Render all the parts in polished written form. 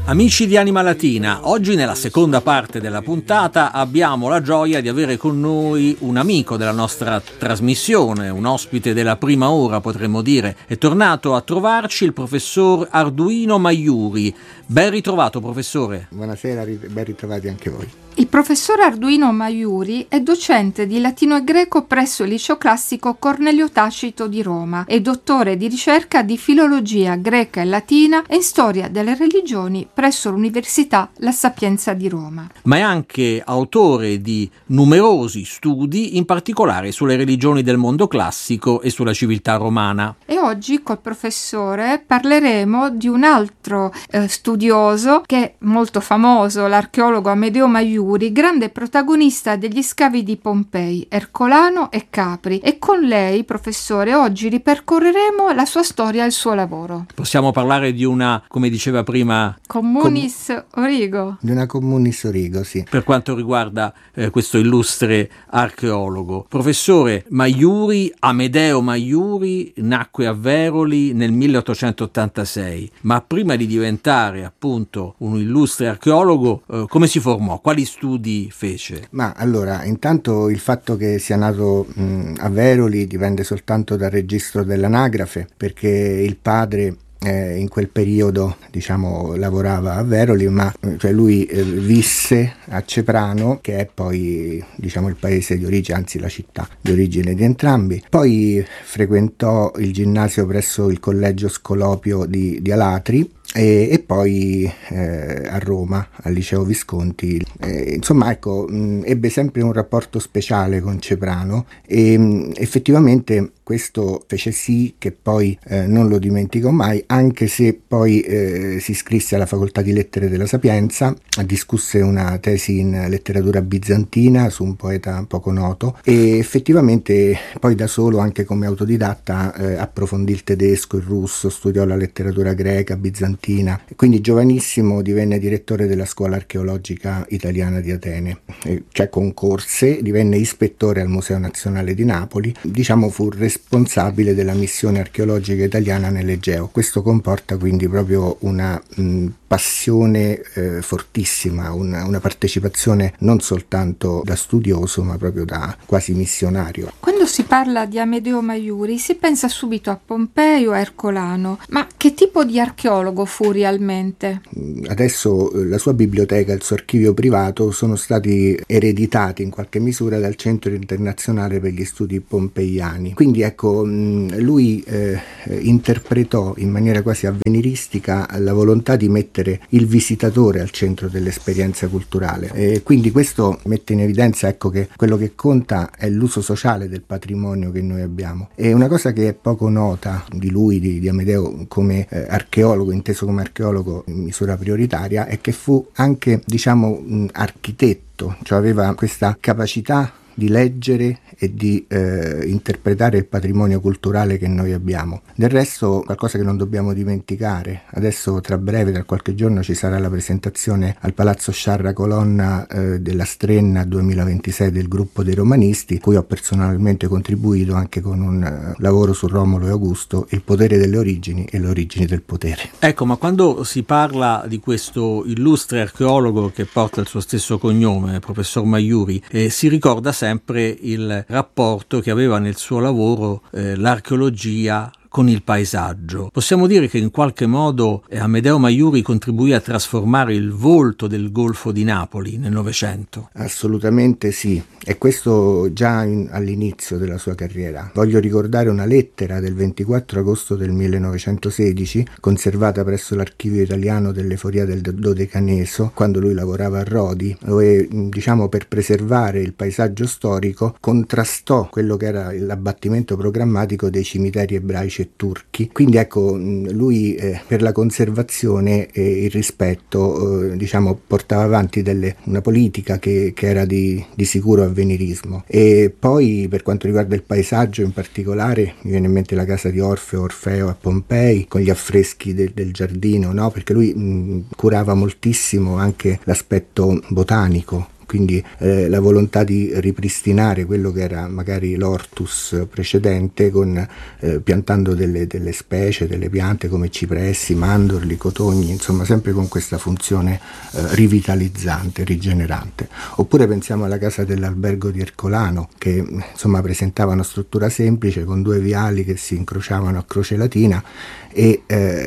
Amici di Anima Latina, oggi nella seconda parte della puntata abbiamo la gioia di avere con noi un amico della nostra trasmissione, un ospite della prima ora potremmo dire. È tornato a trovarci il professor Arduino Maiuri. Ben ritrovato, professore. Buonasera, ben ritrovati anche voi. Il professor Arduino Maiuri è docente di latino e greco presso il liceo classico Cornelio Tacito di Roma e dottore di ricerca di filologia greca e latina e in storia delle religioni presso l'Università La Sapienza di Roma. Ma è anche autore di numerosi studi, in particolare sulle religioni del mondo classico e sulla civiltà romana. E oggi col professore parleremo di un altro studioso che è molto famoso, l'archeologo Amedeo Maiuri, grande protagonista degli scavi di Pompei, Ercolano e Capri, e con lei, professore, oggi ripercorreremo la sua storia e il suo lavoro. Possiamo parlare di una, come diceva prima, communis origo. Di una communis origo, sì. Per quanto riguarda questo illustre archeologo. Professore Maiuri, Amedeo Maiuri, nacque a Veroli nel 1886, ma prima di diventare appunto un illustre archeologo, come si formò? Quali studi fece? Ma allora, intanto il fatto che sia nato a Veroli dipende soltanto dal registro dell'anagrafe, perché il padre in quel periodo lavorava a Veroli, ma lui visse a Ceprano, che è poi il paese di origine, anzi la città di origine di entrambi. Poi frequentò il ginnasio presso il collegio Scolopio di Alatri e poi a Roma al liceo Visconti. Ebbe sempre un rapporto speciale con Ceprano e effettivamente questo fece sì che poi non lo dimenticò mai, anche se poi si iscrisse alla facoltà di lettere della Sapienza, discusse una tesi in letteratura bizantina su un poeta poco noto e effettivamente poi da solo, anche come autodidatta, approfondì il tedesco, il russo, studiò la letteratura greca, bizantina. Quindi giovanissimo divenne direttore della scuola archeologica italiana di Atene, concorse, divenne ispettore al Museo Nazionale di Napoli, fu responsabile della missione archeologica italiana nell'Egeo. Questo comporta quindi proprio una passione fortissima, una partecipazione non soltanto da studioso ma proprio da quasi missionario. Quando si parla di Amedeo Maiuri si pensa subito a Pompei o a Ercolano, ma che tipo di archeologo fu realmente? Adesso la sua biblioteca e il suo archivio privato sono stati ereditati in qualche misura dal Centro Internazionale per gli Studi Pompeiani. Quindi lui interpretò in maniera quasi avveniristica la volontà di mettere il visitatore al centro dell'esperienza culturale. E quindi questo mette in evidenza che quello che conta è l'uso sociale del patrimonio che noi abbiamo. E una cosa che è poco nota di lui, di Amedeo, come archeologo, inteso come archeologo in misura prioritaria, è che fu anche architetto, cioè aveva questa capacità di leggere e di interpretare il patrimonio culturale che noi abbiamo. Del resto, qualcosa che non dobbiamo dimenticare, adesso tra breve, tra qualche giorno, ci sarà la presentazione al Palazzo Sciarra Colonna della Strenna 2026 del gruppo dei romanisti, cui ho personalmente contribuito anche con un lavoro su Romolo e Augusto, il potere delle origini e le origini del potere. Ecco, ma quando si parla di questo illustre archeologo che porta il suo stesso cognome, professor Maiuri, si ricorda sempre il rapporto che aveva nel suo lavoro l'archeologia con il paesaggio. Possiamo dire che in qualche modo Amedeo Maiuri contribuì a trasformare il volto del Golfo di Napoli nel Novecento? Assolutamente sì, e questo già all'inizio della sua carriera. Voglio ricordare una lettera del 24 agosto del 1916, conservata presso l'Archivio Italiano dell'Eforia del Dodecaneso, quando lui lavorava a Rodi, dove per preservare il paesaggio storico contrastò quello che era l'abbattimento programmatico dei cimiteri ebraici e turchi. Quindi lui per la conservazione e il rispetto portava avanti una politica che era di sicuro avvenirismo. E poi per quanto riguarda il paesaggio in particolare mi viene in mente la casa di Orfeo a Pompei con gli affreschi del giardino, no? Perché lui curava moltissimo anche l'aspetto botanico quindi la volontà di ripristinare quello che era magari l'ortus precedente piantando delle specie, delle piante come cipressi, mandorli, cotogni, insomma sempre con questa funzione rivitalizzante, rigenerante. Oppure pensiamo alla casa dell'albergo di Ercolano, che insomma presentava una struttura semplice con 2 viali che si incrociavano a Croce Latina, e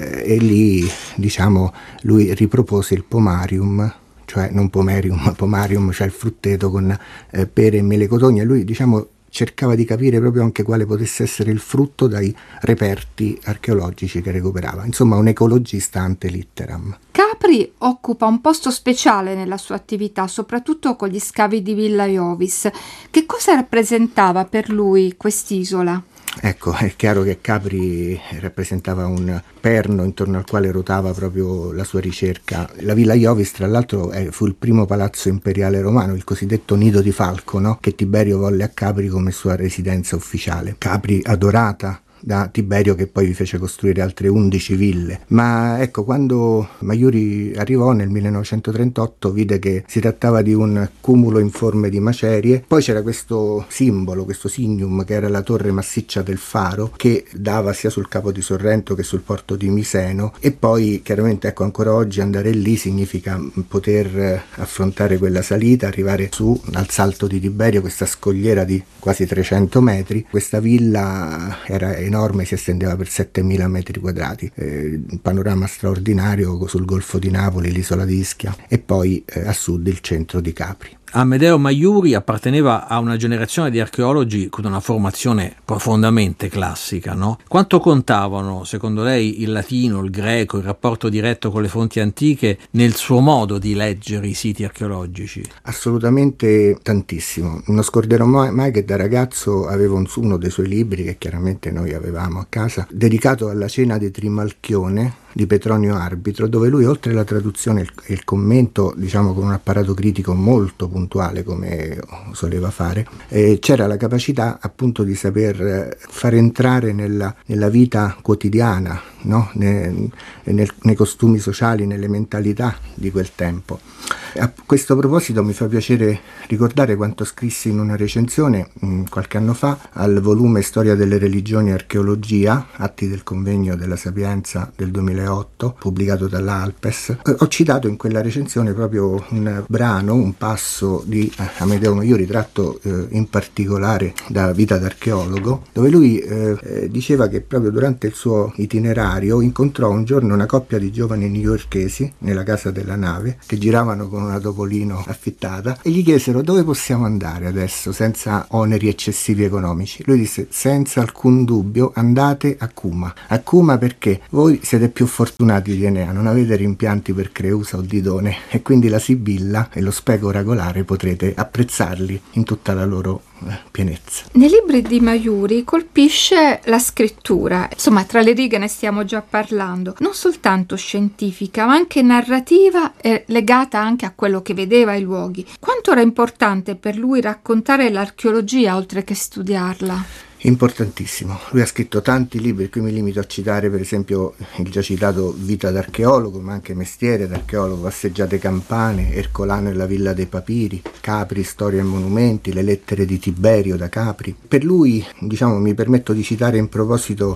lì diciamo lui ripropose il pomarium, cioè non pomerium ma pomarium, cioè il frutteto con pere e mele cotogne, e lui diciamo cercava di capire proprio anche quale potesse essere il frutto dai reperti archeologici che recuperava, insomma un ecologista ante litteram. Capri occupa un posto speciale nella sua attività, soprattutto con gli scavi di Villa Iovis. Che cosa rappresentava per lui quest'isola? Ecco, è chiaro che Capri rappresentava un perno intorno al quale ruotava proprio la sua ricerca. La Villa Iovis, tra l'altro, fu il primo palazzo imperiale romano, il cosiddetto Nido di Falco, no? Che Tiberio volle a Capri come sua residenza ufficiale. Capri adorata da Tiberio, che poi vi fece costruire altre 11 ville. Ma ecco, quando Maiuri arrivò nel 1938 vide che si trattava di un cumulo informe di macerie. Poi c'era questo simbolo, questo signum, che era la torre massiccia del faro, che dava sia sul Capo di Sorrento che sul porto di Miseno. E poi chiaramente, ecco, ancora oggi andare lì significa poter affrontare quella salita, arrivare su al Salto di Tiberio, questa scogliera di quasi 300 metri. Questa villa era enorme, si estendeva per 7.000 metri quadrati, un panorama straordinario sul Golfo di Napoli, l'isola di Ischia e poi a sud il centro di Capri. Amedeo Maiuri apparteneva a una generazione di archeologi con una formazione profondamente classica, no? Quanto contavano, secondo lei, il latino, il greco, il rapporto diretto con le fonti antiche nel suo modo di leggere i siti archeologici? Assolutamente tantissimo. Non scorderò mai che da ragazzo avevo uno dei suoi libri, che chiaramente noi avevamo a casa, dedicato alla cena di Trimalchione di Petronio Arbitro, dove lui, oltre alla traduzione e il commento, diciamo con un apparato critico molto puntuale come soleva fare, c'era la capacità appunto di saper far entrare nella vita quotidiana, no? Nei costumi sociali, nelle mentalità di quel tempo. A questo proposito mi fa piacere ricordare quanto scrissi in una recensione qualche anno fa al volume Storia delle religioni e archeologia, atti del convegno della Sapienza del 2008, pubblicato dall'Alpes. Ho citato in quella recensione proprio un brano, un passo di Amedeo Maiuri, tratto in particolare da Vita d'archeologo, dove lui diceva che proprio durante il suo itinerario incontrò un giorno una coppia di giovani newyorkesi nella Casa della Nave che giravano con una Topolino affittata e gli chiesero: dove possiamo andare adesso senza oneri eccessivi economici? Lui disse: senza alcun dubbio andate a Cuma. A Cuma perché voi siete più fortunati di Enea, non avete rimpianti per Creusa o Didone e quindi la Sibilla e lo Speco Oragolare potrete apprezzarli in tutta la loro pienezza. Nei libri di Maiuri colpisce la scrittura, insomma tra le righe ne stiamo già parlando, non soltanto scientifica ma anche narrativa e legata anche a quello che vedeva ai luoghi. Quanto era importante per lui raccontare l'archeologia oltre che studiarla? Importantissimo. Lui ha scritto tanti libri, qui mi limito a citare per esempio il già citato Vita d'archeologo, ma anche Mestiere d'archeologo, Passeggiate campane, Ercolano e la Villa dei Papiri, Capri, Storia e monumenti, le lettere di Tiberio da Capri. Per lui, diciamo, mi permetto di citare in proposito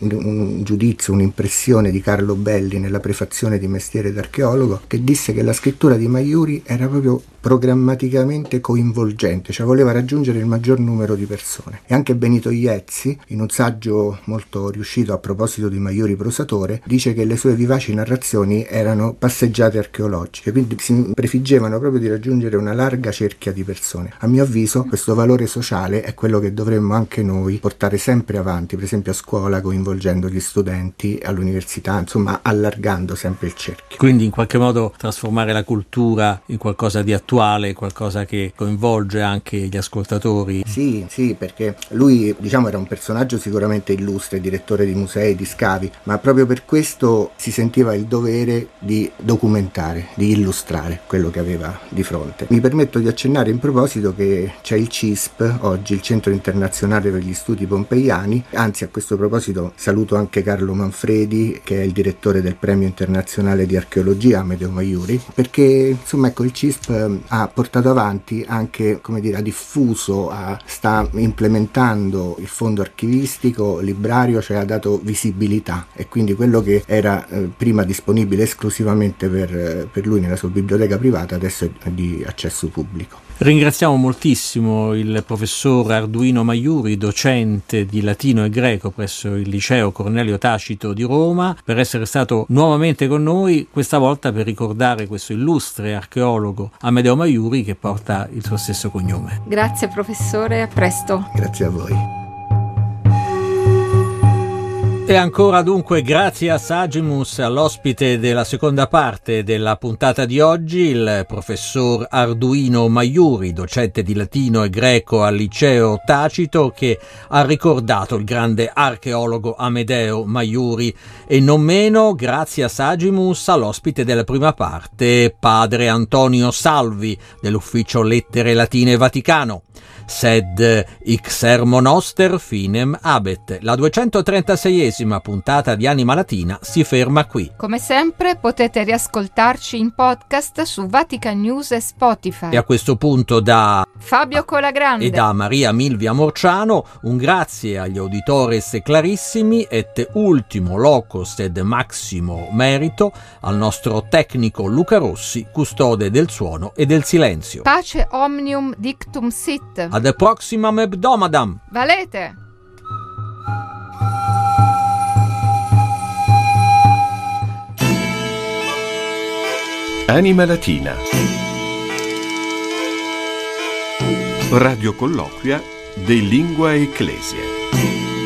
un giudizio, un'impressione di Carlo Belli nella prefazione di Mestiere d'archeologo, che disse che la scrittura di Maiuri era proprio programmaticamente coinvolgente, cioè voleva raggiungere il maggior numero di persone. E anche Benito Iezzi, in un saggio molto riuscito a proposito di Maiuri prosatore, dice che le sue vivaci narrazioni erano passeggiate archeologiche, quindi si prefiggevano proprio di raggiungere una larga cerchia di persone. A mio avviso questo valore sociale è quello che dovremmo anche noi portare sempre avanti, per esempio a scuola, coinvolgendo gli studenti, all'università, insomma allargando sempre il cerchio. Quindi in qualche modo trasformare la cultura in qualcosa di attuale, qualcosa che coinvolge anche gli ascoltatori. Sì, perché lui, diciamo, era un personaggio sicuramente illustre, direttore di musei, di scavi, ma proprio per questo si sentiva il dovere di documentare, di illustrare quello che aveva di fronte. Mi permetto di accennare in proposito che c'è il CISP, oggi il Centro Internazionale per gli Studi Pompeiani, anzi a questo proposito io saluto anche Carlo Manfredi, che è il direttore del Premio Internazionale di Archeologia Amedeo Maiuri, perché insomma ecco, il CISP ha portato avanti anche, come dire, ha diffuso, sta implementando il fondo archivistico librario, cioè ha dato visibilità, e quindi quello che era prima disponibile esclusivamente per lui nella sua biblioteca privata adesso è di accesso pubblico. Ringraziamo moltissimo il professor Arduino Maiuri, docente di latino e greco presso il liceo Cornelio Tacito di Roma, per essere stato nuovamente con noi, questa volta per ricordare questo illustre archeologo Amedeo Maiuri che porta il suo stesso cognome. Grazie professore, a presto. Grazie a voi. E ancora dunque grazie a Sagimus, all'ospite della seconda parte della puntata di oggi, il professor Arduino Maiuri, docente di latino e greco al liceo Tacito, che ha ricordato il grande archeologo Amedeo Maiuri, e non meno grazie a Sagimus all'ospite della prima parte, padre Antonio Salvi dell'ufficio Lettere Latine Vaticano. Sed Ixermo Noster finem abet. La 236esima puntata di Anima Latina si ferma qui. Come sempre potete riascoltarci in podcast su Vatican News e Spotify. E a questo punto da Fabio Colagrande e da Maria Milvia Morciano un grazie agli auditores clarissimi et ultimo locus ed maximo merito al nostro tecnico Luca Rossi, custode del suono e del silenzio. Pace omnium dictum sit. Ad proximam hebdomadam. Valete! Anima Latina. Radio colloquia de Lingua Ecclesia.